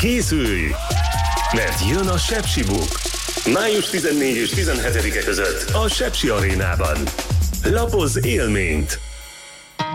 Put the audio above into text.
Készülj! Mert jön a Sepsi Book. Május 14 és 17-e között a Sepsi Arénában. Lapozz élményt!